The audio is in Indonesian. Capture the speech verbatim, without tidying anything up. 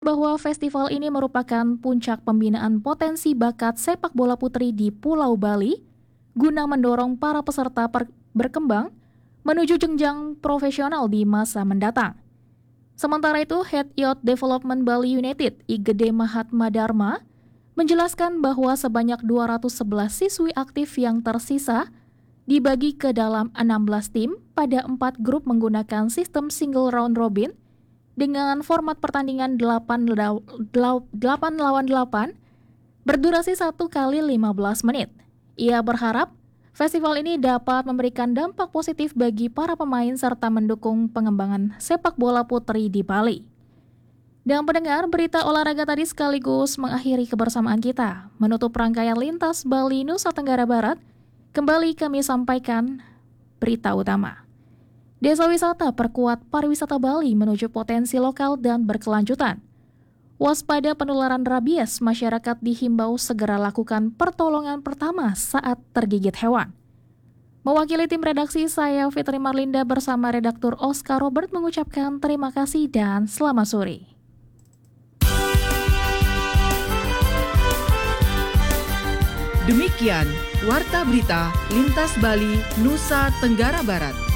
bahwa festival ini merupakan puncak pembinaan potensi bakat sepak bola putri di Pulau Bali guna mendorong para peserta per- berkembang menuju jenjang profesional di masa mendatang. Sementara itu, Head Youth Development Bali United, I G D Mahatma Dharma, menjelaskan bahwa sebanyak dua ratus sebelas siswi aktif yang tersisa dibagi ke dalam enam belas tim pada empat grup menggunakan sistem single round robin dengan format pertandingan delapan lawan delapan berdurasi satu kali lima belas menit. Ia berharap festival ini dapat memberikan dampak positif bagi para pemain serta mendukung pengembangan sepak bola putri di Bali. Dan pendengar, berita olahraga tadi sekaligus mengakhiri kebersamaan kita. Menutup rangkaian lintas Bali Nusa Tenggara Barat, kembali kami sampaikan berita utama. Desa wisata perkuat pariwisata Bali menuju potensi lokal dan berkelanjutan. Waspada penularan rabies, masyarakat dihimbau segera lakukan pertolongan pertama saat tergigit hewan. Mewakili tim redaksi, saya Fitri Marlinda bersama redaktur Oscar Robert mengucapkan terima kasih dan selamat sore. Demikian Warta Berita Lintas Bali Nusa Tenggara Barat.